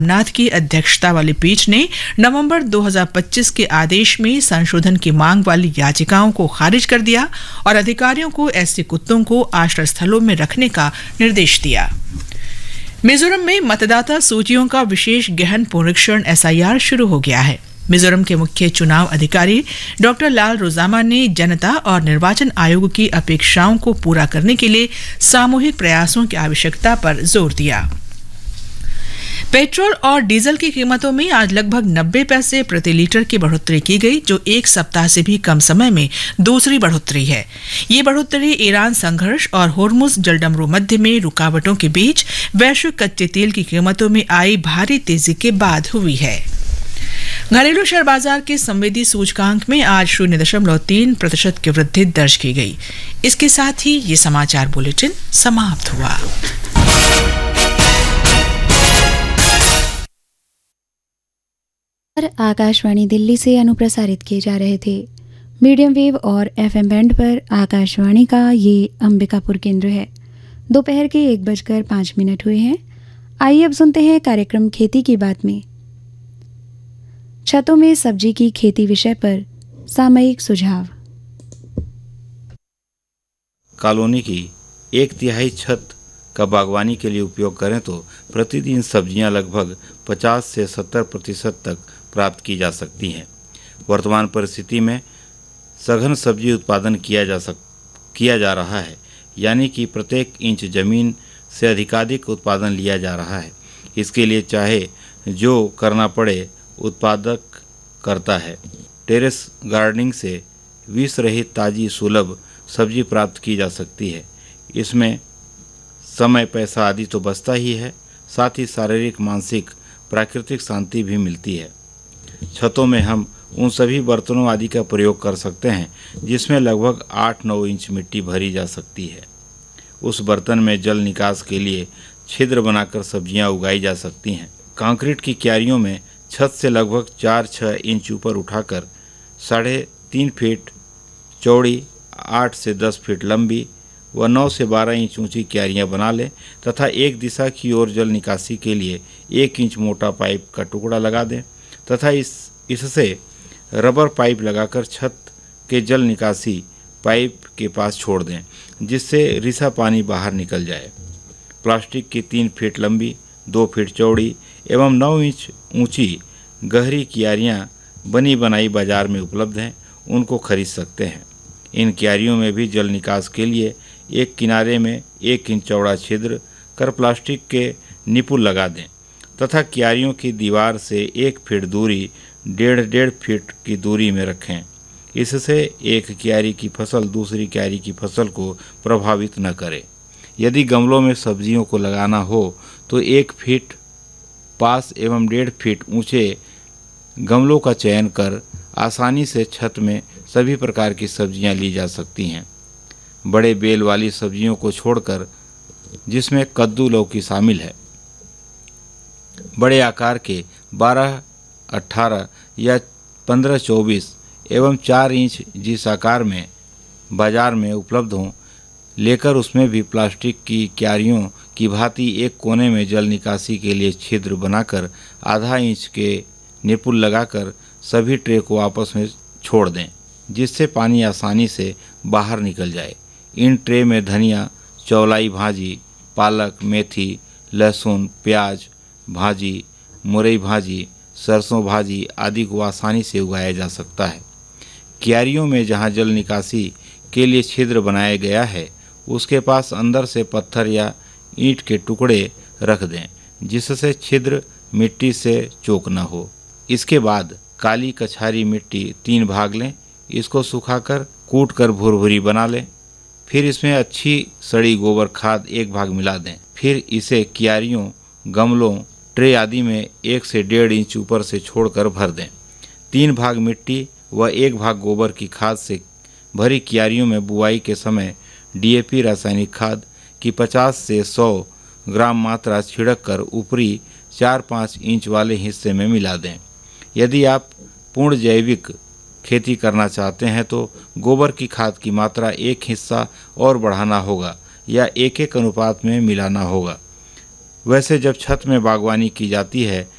नाथ की अध्यक्षता वाली पीठ ने नवंबर 2025 के आदेश में संशोधन की मांग वाली याचिकाओं को खारिज कर दिया और अधिकारियों को ऐसे कुत्तों को आश्रय स्थलों में रखने का निर्देश दिया। मिजोरम में मतदाता सूचियों का विशेष गहन पुनरीक्षण SIR शुरू हो गया है। मिजोरम के मुख्य चुनाव अधिकारी डॉक्टर लाल रोजामा ने जनता और निर्वाचन आयोग की अपेक्षाओं को पूरा करने के लिए सामूहिक प्रयासों की आवश्यकता पर जोर दिया। पेट्रोल और डीजल की कीमतों में आज लगभग 90 पैसे प्रति लीटर की बढ़ोतरी की गई, जो एक सप्ताह से भी कम समय में दूसरी बढ़ोतरी है। ये बढ़ोतरी ईरान संघर्ष और होर्मुज जलडमरू मध्य में रुकावटों के बीच वैश्विक कच्चे तेल की कीमतों में आई भारी तेजी के बाद हुई है। घरेलू शेयर बाजार के संवेदी सूचकांक में आज 0.3% की वृद्धि दर्ज की गई। इसके साथ ही ये समाचार बुलेटिन समाप्त हुआ। आकाशवाणी दिल्ली से अनुप्रसारित किए जा रहे थे। मीडियम वेव और FM बैंड पर आकाशवाणी का ये अंबिकापुर केंद्र है। दोपहर के 1:05 हुए हैं। आइए अब सुनते हैं कार्यक्रम खेती की बात में छतों में सब्जी की खेती विषय पर सामयिक सुझाव। कॉलोनी की 1/3 छत का बागवानी के लिए उपयोग करें तो प्रतिदिन सब्जियां लगभग 50 से 70% तक प्राप्त की जा सकती हैं। वर्तमान परिस्थिति में सघन सब्जी उत्पादन किया जा रहा है, यानी कि प्रत्येक इंच जमीन से अधिकाधिक उत्पादन लिया जा रहा है। इसके लिए चाहे जो करना पड़े उत्पादक करता है। टेरेस गार्डनिंग से विष रहित ताज़ी सुलभ सब्जी प्राप्त की जा सकती है। इसमें समय, पैसा आदि तो बचता ही है, साथ ही शारीरिक, मानसिक, प्राकृतिक शांति भी मिलती है। छतों में हम उन सभी बर्तनों आदि का प्रयोग कर सकते हैं जिसमें लगभग 8-9 इंच मिट्टी भरी जा सकती है। उस बर्तन में जल निकास के लिए छिद्र बनाकर सब्जियां उगाई जा सकती हैं। कंक्रीट की क्यारियों में छत से लगभग 4-6 इंच ऊपर उठाकर 3.5 फीट चौड़ी, 8 से 10 फीट लंबी व 9 से 12 इंच ऊंची क्यारियां बना लें तथा एक दिशा की ओर जल निकासी के लिए 1 इंच मोटा पाइप का टुकड़ा लगा दें तथा इससे रबर पाइप लगाकर छत के जल निकासी पाइप के पास छोड़ दें, जिससे रिसा पानी बाहर निकल जाए। प्लास्टिक की 3 फीट लंबी, 2 फीट चौड़ी एवं 9 इंच ऊंची गहरी क्यारियां बनी बनाई बाजार में उपलब्ध हैं, उनको खरीद सकते हैं। इन क्यारियों में भी जल निकास के लिए एक किनारे में 1 इंच चौड़ा छिद्र कर प्लास्टिक के निपुल लगा दें तथा क्यारियों की दीवार से 1 फीट दूरी 1.5 फीट की दूरी में रखें। इससे एक क्यारी की फसल दूसरी क्यारी की फसल को प्रभावित न करे। यदि गमलों में सब्जियों को लगाना हो तो 1 फीट पास एवं 1.5 फीट ऊंचे गमलों का चयन कर आसानी से छत में सभी प्रकार की सब्जियां ली जा सकती हैं। बड़े बेल वाली सब्जियों को छोड़कर, जिसमें कद्दू, लौकी शामिल है, बड़े आकार के 12-18 या 15-24 एवं 4 इंच जिस आकार में बाजार में उपलब्ध हों, लेकर उसमें भी प्लास्टिक की क्यारियों की भांति एक कोने में जल निकासी के लिए छिद्र बनाकर आधा इंच के निपुल लगाकर सभी ट्रे को आपस में छोड़ दें, जिससे पानी आसानी से बाहर निकल जाए। इन ट्रे में धनिया, चौलाई भाजी, पालक, मेथी, लहसुन, प्याज भाजी, मुरई भाजी, सरसों भाजी आदि को आसानी से उगाया जा सकता है। क्यारियों में जहां जल निकासी के लिए छिद्र बनाया गया है, उसके पास अंदर से पत्थर या ईंट के टुकड़े रख दें, जिससे छिद्र मिट्टी से चोक न हो। इसके बाद काली कछारी मिट्टी 3 भाग लें, इसको सुखाकर कूट कर भुरभुरी बना लें। फिर इसमें अच्छी सड़ी गोबर खाद 1 भाग मिला दें। फिर इसे क्यारियों, गमलों, ट्रे आदि में 1 से 1.5 इंच ऊपर से छोड़कर भर दें। 3 भाग मिट्टी व 1 भाग गोबर की खाद से भरी क्यारियों में बुआई के समय DAP रासायनिक खाद की 50 से 100 ग्राम मात्रा छिड़क कर ऊपरी 4-5 इंच वाले हिस्से में मिला दें। यदि आप पूर्ण जैविक खेती करना चाहते हैं तो गोबर की खाद की मात्रा 1 हिस्सा और बढ़ाना होगा या 1-1 अनुपात में मिलाना होगा। वैसे जब छत में बागवानी की जाती है